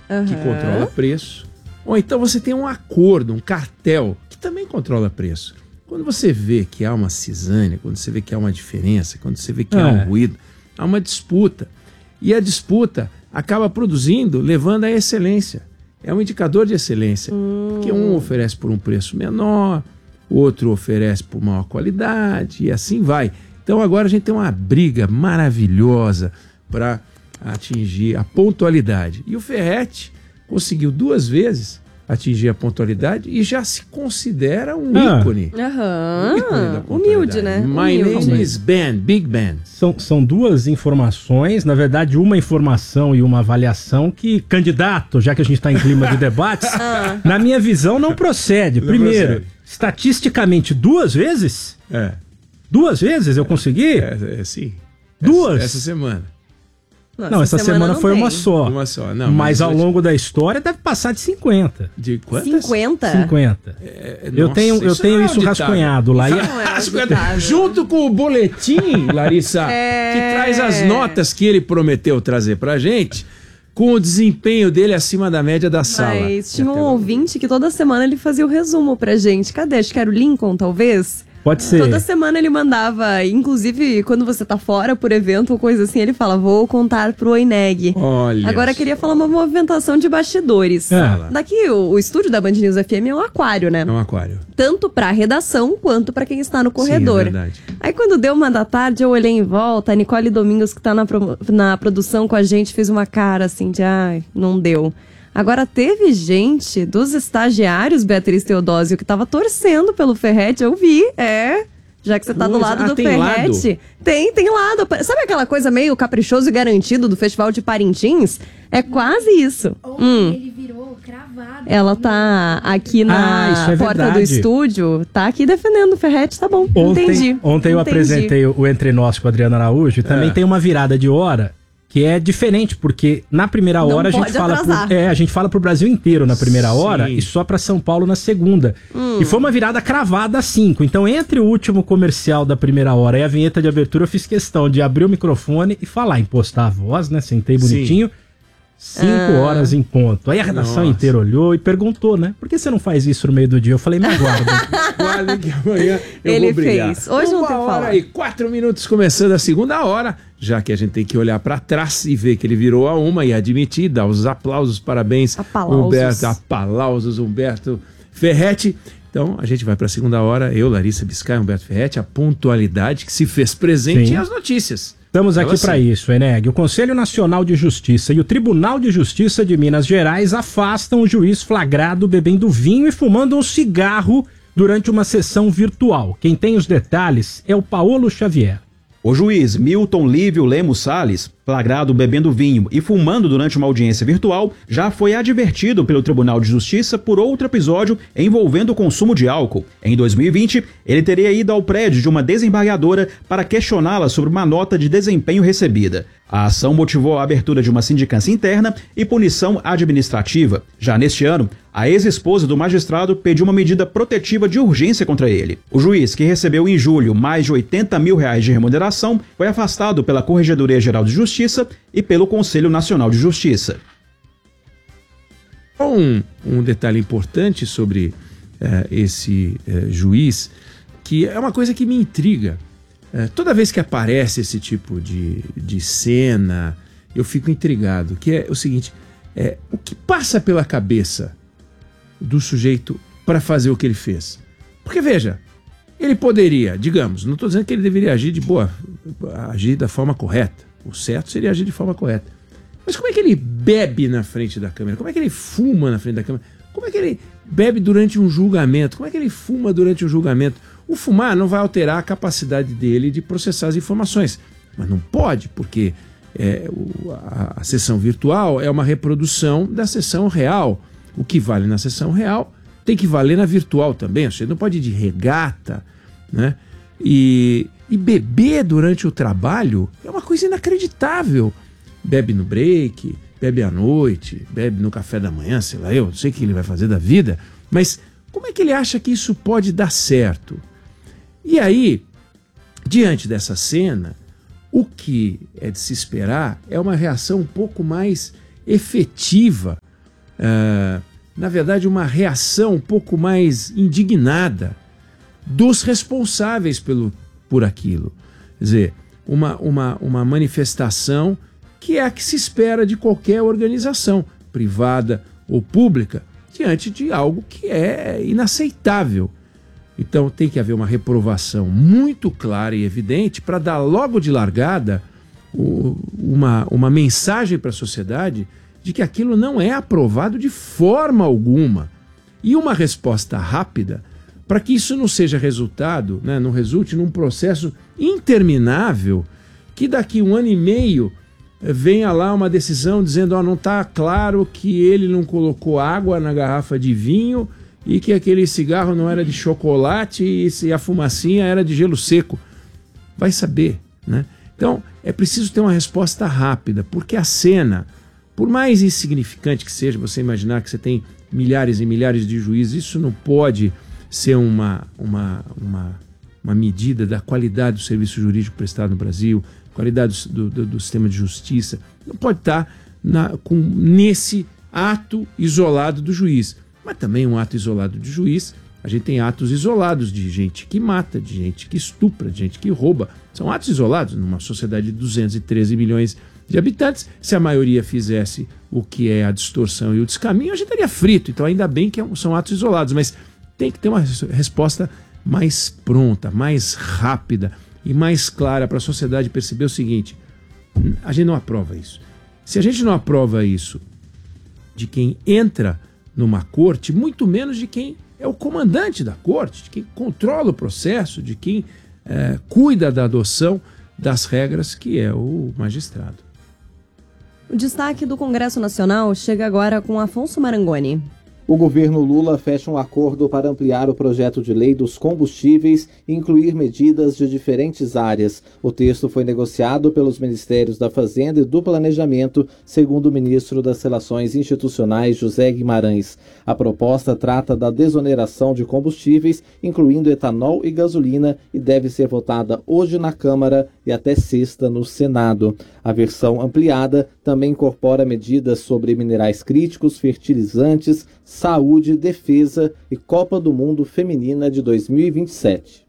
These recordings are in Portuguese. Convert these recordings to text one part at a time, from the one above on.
que controla preço. Ou então você tem um acordo, um cartel, que também controla preço. Quando você vê que há uma cisânia, quando você vê que há uma diferença, quando você vê que há um ruído, há uma disputa. E a disputa acaba produzindo, levando à excelência. É um indicador de excelência. Porque um oferece por um preço menor, o outro oferece por maior qualidade, e assim vai. Então agora a gente tem uma briga maravilhosa para atingir a pontualidade. E o Ferretti conseguiu 2 vezes atingir a pontualidade e já se considera um ícone. Ícone da humilde, né? My name is Ben, Big Ben. São 2 informações, na verdade uma informação e uma avaliação que, candidato, já que a gente está em clima de debates, na minha visão não procede. Primeiro, estatisticamente 2 vezes? 2 vezes eu consegui? Sim. 2? Essa semana. Não, essa semana foi uma só. Uma só. Não, mas ao longo da história deve passar de 50. De quantas? 50? 50. Eu tenho isso rascunhado lá. Junto com o boletim, Larissa, que traz as notas que ele prometeu trazer pra gente, com o desempenho dele acima da média da sala. Mas tinha um ouvinte que toda semana ele fazia o resumo pra gente. Cadê? Acho que era o Lincoln, talvez? Pode ser. Toda semana ele mandava, inclusive quando você tá fora por evento ou coisa assim, ele fala, vou contar pro Oineg. Olha. Agora queria falar uma movimentação de bastidores. Daqui o estúdio da Band News FM é um aquário, né? É um aquário. Tanto pra redação quanto pra quem está no corredor. Sim, é verdade. Aí quando deu 1 da tarde eu olhei em volta, a Nicole Domingos que tá na produção com a gente fez uma cara assim de, ai, não deu. Agora, teve gente dos estagiários, Beatriz Teodósio, que tava torcendo pelo Ferretti, eu vi, já que você tá do lado do Ferretti. Tem lado. Sabe aquela coisa meio caprichoso e garantido do Festival de Parintins? É quase isso. Ele virou cravado. Ela tá aqui na porta do estúdio, tá aqui defendendo o Ferretti, tá bom, entendi. Ontem eu apresentei o Entre Nós com a Adriana Araújo, e também tem uma virada de hora que é diferente, porque na primeira hora a gente fala pro Brasil inteiro na primeira hora e só pra São Paulo na segunda. E foi uma virada cravada às 5. Então, entre o último comercial da primeira hora e a vinheta de abertura, eu fiz questão de abrir o microfone e falar, impostar a voz, né? Sentei bonitinho. 5 horas em ponto. Aí a redação inteira olhou e perguntou, né? Por que você não faz isso no meio do dia? Eu falei, me aguarda. Guarda que amanhã eu vou brilhar. Fez. Hoje não tem que falar. E 4 minutos começando a segunda hora, já que a gente tem que olhar pra trás e ver que ele virou a 1 e admitir, dar os aplausos, parabéns, Humberto Ferretti. Então, a gente vai para a segunda hora, eu, Larissa Biscay, Humberto Ferretti, a pontualidade que se fez presente e as notícias. Estamos aqui para isso, Eneg. O Conselho Nacional de Justiça e o Tribunal de Justiça de Minas Gerais afastam o juiz flagrado bebendo vinho e fumando um cigarro durante uma sessão virtual. Quem tem os detalhes é o Paulo Xavier. O juiz Milton Lívio Lemos Salles, flagrado bebendo vinho e fumando durante uma audiência virtual, já foi advertido pelo Tribunal de Justiça por outro episódio envolvendo o consumo de álcool. Em 2020, ele teria ido ao prédio de uma desembargadora para questioná-la sobre uma nota de desempenho recebida. A ação motivou a abertura de uma sindicância interna e punição administrativa. Já neste ano, a ex-esposa do magistrado pediu uma medida protetiva de urgência contra ele. O juiz, que recebeu em julho mais de R$80 mil de remuneração, foi afastado pela Corregedoria Geral de Justiça e pelo Conselho Nacional de Justiça. Um detalhe importante sobre esse juiz, que é uma coisa que me intriga. Toda vez que aparece esse tipo de cena, eu fico intrigado, que é o seguinte, o que passa pela cabeça do sujeito para fazer o que ele fez? Porque, veja, ele poderia, digamos, não estou dizendo que ele deveria agir da forma correta, o certo seria agir de forma correta, mas como é que ele bebe na frente da câmera? Como é que ele fuma na frente da câmera? Como é que ele bebe durante um julgamento? Como é que ele fuma durante um julgamento? O fumar não vai alterar a capacidade dele de processar as informações. Mas não pode, porque a sessão virtual é uma reprodução da sessão real. O que vale na sessão real tem que valer na virtual também. Você não pode ir de regata, né? E beber durante o trabalho é uma coisa inacreditável. Bebe no break, bebe à noite, bebe no café da manhã, sei lá, eu não sei o que ele vai fazer da vida, mas como é que ele acha que isso pode dar certo? E aí, diante dessa cena, o que é de se esperar é uma reação um pouco mais efetiva, na verdade, uma reação um pouco mais indignada dos responsáveis por aquilo. Quer dizer, uma manifestação que é a que se espera de qualquer organização, privada ou pública, diante de algo que é inaceitável. Então tem que haver uma reprovação muito clara e evidente para dar logo de largada uma mensagem para a sociedade de que aquilo não é aprovado de forma alguma. E uma resposta rápida para que isso não seja resultado, né, não resulte num processo interminável que daqui 1 ano e meio venha lá uma decisão dizendo não está claro que ele não colocou água na garrafa de vinho e que aquele cigarro não era de chocolate e a fumacinha era de gelo seco. Vai saber, né? Então é preciso ter uma resposta rápida, porque a cena, por mais insignificante que seja, você imaginar que você tem milhares e milhares de juízes, isso não pode ser uma medida da qualidade do serviço jurídico prestado no Brasil, qualidade do sistema de justiça. Não pode estar nesse ato isolado do juiz. Mas também um ato isolado de juiz, a gente tem atos isolados de gente que mata, de gente que estupra, de gente que rouba. São atos isolados numa sociedade de 213 milhões de habitantes. Se a maioria fizesse o que é a distorção e o descaminho, a gente estaria frito. Então ainda bem que são atos isolados, mas tem que ter uma resposta mais pronta, mais rápida e mais clara para a sociedade perceber o seguinte: a gente não aprova isso. Se a gente não aprova isso de quem entra numa corte, muito menos de quem é o comandante da corte, de quem controla o processo, de quem cuida da adoção das regras, que é o magistrado. O destaque do Congresso Nacional chega agora com Afonso Marangoni. O governo Lula fecha um acordo para ampliar o projeto de lei dos combustíveis e incluir medidas de diferentes áreas. O texto foi negociado pelos Ministérios da Fazenda e do Planejamento, segundo o ministro das Relações Institucionais, José Guimarães. A proposta trata da desoneração de combustíveis, incluindo etanol e gasolina, e deve ser votada hoje na Câmara e até sexta no Senado. A versão ampliada também incorpora medidas sobre minerais críticos, fertilizantes, saúde, defesa e Copa do Mundo Feminina de 2027.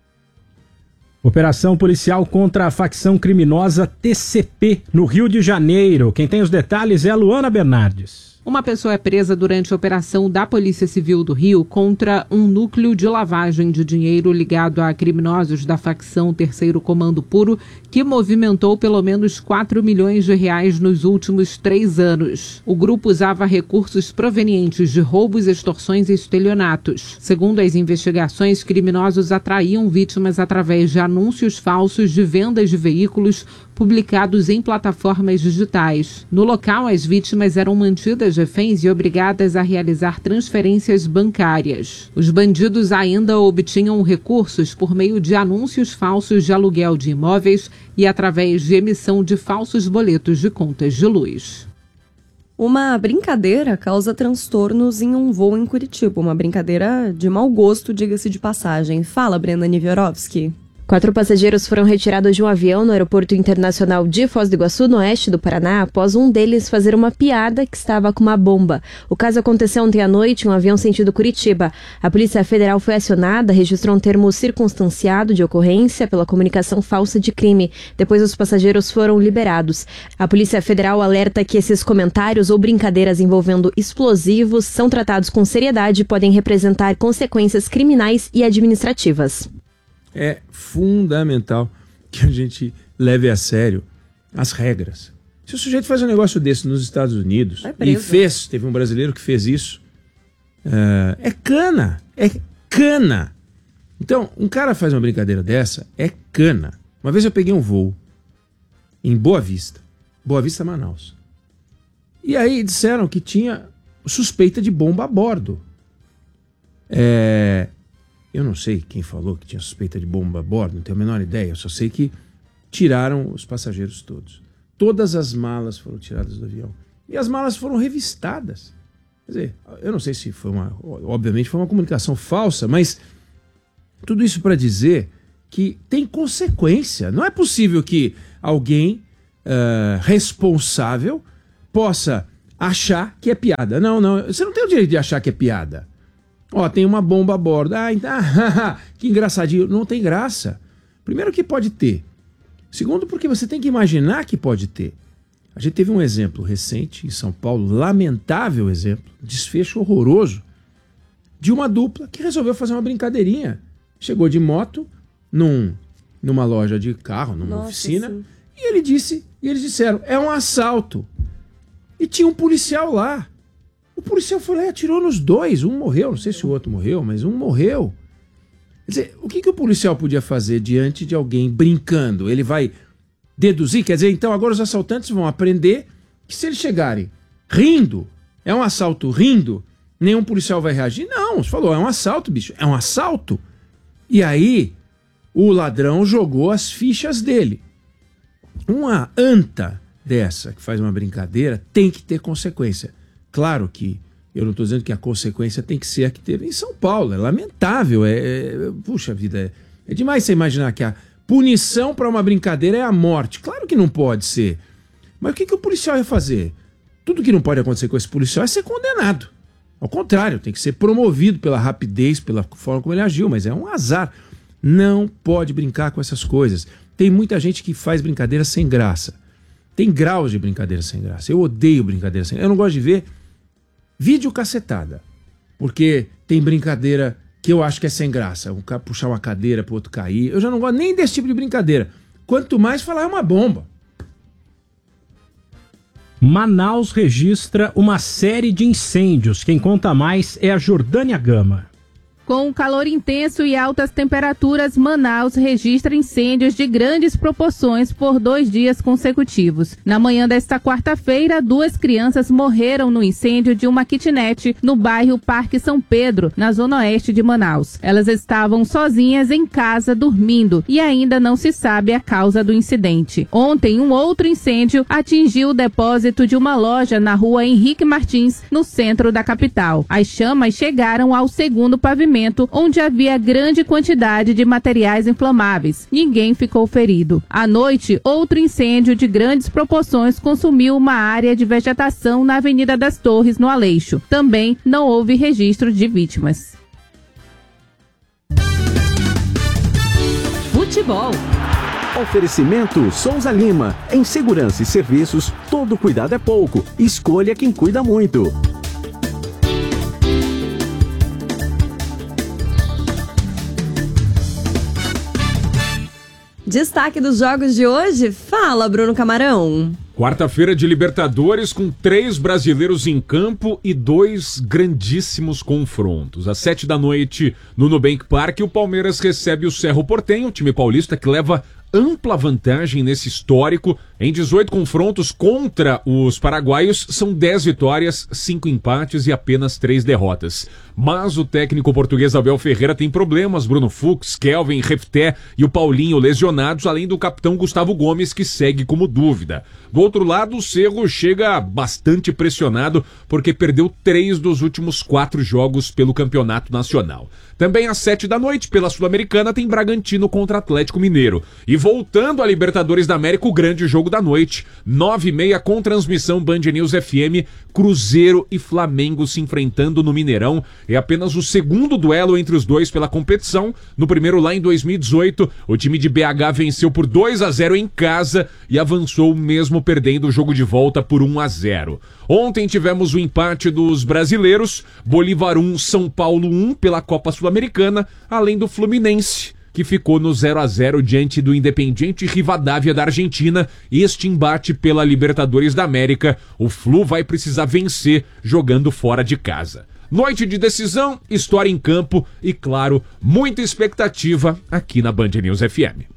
Operação policial contra a facção criminosa TCP no Rio de Janeiro. Quem tem os detalhes é a Luana Bernardes. Uma pessoa é presa durante a operação da Polícia Civil do Rio contra um núcleo de lavagem de dinheiro ligado a criminosos da facção Terceiro Comando Puro, que movimentou pelo menos 4 milhões de reais nos últimos 3 anos. O grupo usava recursos provenientes de roubos, extorsões e estelionatos. Segundo as investigações, criminosos atraíam vítimas através de anúncios falsos de vendas de veículos publicados em plataformas digitais. No local, as vítimas eram mantidas reféns e obrigadas a realizar transferências bancárias. Os bandidos ainda obtinham recursos por meio de anúncios falsos de aluguel de imóveis e através de emissão de falsos boletos de contas de luz. Uma brincadeira causa transtornos em um voo em Curitiba. Uma brincadeira de mau gosto, diga-se de passagem. Fala, Brenda Niverovski. 4 passageiros foram retirados de um avião no Aeroporto Internacional de Foz do Iguaçu, no oeste do Paraná, após um deles fazer uma piada que estava com uma bomba. O caso aconteceu ontem à noite em um avião sentido Curitiba. A Polícia Federal foi acionada, registrou um termo circunstanciado de ocorrência pela comunicação falsa de crime. Depois os passageiros foram liberados. A Polícia Federal alerta que esses comentários ou brincadeiras envolvendo explosivos são tratados com seriedade e podem representar consequências criminais e administrativas. É fundamental que a gente leve a sério as regras. Se o sujeito faz um negócio desse nos Estados Unidos, e teve um brasileiro que fez isso, é cana. Então, um cara faz uma brincadeira dessa, é cana. Uma vez eu peguei um voo em Boa Vista, Manaus. E aí disseram que tinha suspeita de bomba a bordo. Eu não sei quem falou que tinha suspeita de bomba a bordo, não tenho a menor ideia. Eu só sei que tiraram os passageiros todos. Todas as malas foram tiradas do avião. E as malas foram revistadas. Quer dizer, eu não sei se foi obviamente foi uma comunicação falsa, mas tudo isso para dizer que tem consequência. Não é possível que alguém responsável possa achar que é piada. Não, você não tem o direito de achar que é piada. Ó, tem uma bomba a bordo. Que engraçadinho. Não tem graça. Primeiro que pode ter. Segundo, porque você tem que imaginar que pode ter. A gente teve um exemplo recente em São Paulo, lamentável exemplo, desfecho horroroso, de uma dupla que resolveu fazer uma brincadeirinha. Chegou de moto numa loja de carro, numa oficina, sim. E eles disseram, é um assalto. E tinha um policial lá. O policial foi lá e atirou nos dois. Um morreu, não sei se o outro morreu, mas um morreu. Quer dizer, o que o policial podia fazer diante de alguém brincando? Ele vai deduzir? Quer dizer, então agora os assaltantes vão aprender que se eles chegarem rindo, é um assalto rindo, nenhum policial vai reagir? Não, você falou, é um assalto, bicho, é um assalto. E aí, o ladrão jogou as fichas dele. Uma anta dessa, que faz uma brincadeira, tem que ter consequência. Claro que eu não estou dizendo que a consequência tem que ser a que teve em São Paulo. É lamentável. Puxa vida, é demais você imaginar que a punição para uma brincadeira é a morte. Claro que não pode ser. Mas o que o policial ia fazer? Tudo que não pode acontecer com esse policial é ser condenado. Ao contrário, tem que ser promovido pela rapidez, pela forma como ele agiu. Mas é um azar. Não pode brincar com essas coisas. Tem muita gente que faz brincadeira sem graça. Tem graus de brincadeira sem graça. Eu odeio brincadeira sem graça. Eu não gosto de ver vídeo cacetada. Porque tem brincadeira que eu acho que é sem graça. Um cara puxar uma cadeira pro outro cair. Eu já não gosto nem desse tipo de brincadeira. Quanto mais falar é uma bomba. Manaus registra uma série de incêndios. Quem conta mais é a Jordânia Gama. Com calor intenso e altas temperaturas, Manaus registra incêndios de grandes proporções por 2 dias consecutivos. Na manhã desta quarta-feira, 2 crianças morreram no incêndio de uma kitnet no bairro Parque São Pedro, na zona oeste de Manaus. Elas estavam sozinhas em casa dormindo e ainda não se sabe a causa do incidente. Ontem, um outro incêndio atingiu o depósito de uma loja na rua Henrique Martins, no centro da capital. As chamas chegaram ao segundo pavimento, onde havia grande quantidade de materiais inflamáveis. Ninguém ficou ferido. À noite, outro incêndio de grandes proporções consumiu uma área de vegetação na Avenida das Torres, no Aleixo. Também não houve registro de vítimas. Futebol. Oferecimento Souza Lima. Em segurança e serviços, todo cuidado é pouco. Escolha quem cuida muito. Destaque dos jogos de hoje? Fala, Bruno Camarão. Quarta-feira de Libertadores com 3 brasileiros em campo e 2 grandíssimos confrontos. Às 7 da noite, no Nubank Park, o Palmeiras recebe o Cerro Porteño, time paulista que leva ampla vantagem nesse histórico. Em 18 confrontos contra os paraguaios, são 10 vitórias, 5 empates e apenas 3 derrotas. Mas o técnico português Abel Ferreira tem problemas. Bruno Fux, Kelvin, Refté e o Paulinho lesionados, além do capitão Gustavo Gomes, que segue como dúvida. Do outro lado, o Cerro chega bastante pressionado porque perdeu 3 dos últimos 4 jogos pelo Campeonato Nacional. Também às 7 da noite, pela Sul-Americana, tem Bragantino contra Atlético Mineiro. E voltando à Libertadores da América, o grande jogo da noite, 9h30 com transmissão Band News FM, Cruzeiro e Flamengo se enfrentando no Mineirão. É apenas o segundo duelo entre os dois pela competição. No primeiro, lá em 2018, o time de BH venceu por 2-0 em casa e avançou mesmo perdendo o jogo de volta por 1-0. Ontem tivemos o empate dos brasileiros, Bolívar 1, São Paulo 1 pela Copa Sul-Americana, além do Fluminense, que ficou no 0-0 diante do Independiente Rivadavia da Argentina. Este embate pela Libertadores da América, o Flu vai precisar vencer jogando fora de casa. Noite de decisão, história em campo e, claro, muita expectativa aqui na Band News FM.